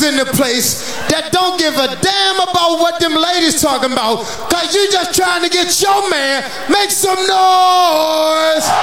in the place that don't give a damn about what them ladies talking about, cause you just trying to get your man. Make some noise.